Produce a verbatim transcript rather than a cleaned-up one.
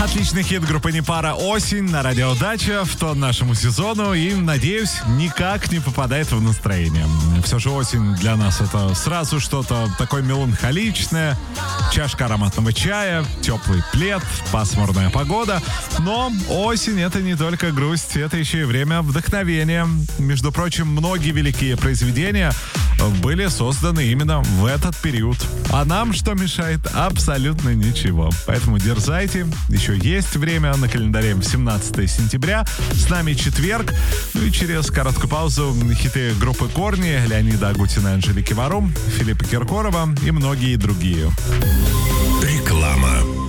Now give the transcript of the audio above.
Отличный хит группы Непара «Осень» на радио Дача в тон нашему сезону и, надеюсь, никак не попадает в настроение. Все же осень для нас это сразу что-то такое меланхоличное, чашка ароматного чая, теплый плед, пасмурная погода. Но осень — это не только грусть, это еще и время вдохновения. Между прочим, многие великие произведения были созданы именно в этот период. А нам что мешает? Абсолютно ничего. Поэтому дерзайте. Еще есть время. На календаре семнадцатое сентября. С нами четверг. Ну и через короткую паузу хиты группы «Корни», Леонида Агутина, Анжелики Варум, Филиппа Киркорова и многие другие. Реклама.